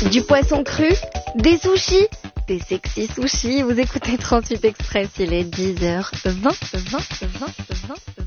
Du poisson cru, des sushis, des sexy sushis. Vous écoutez 38 Express, il est 10h20.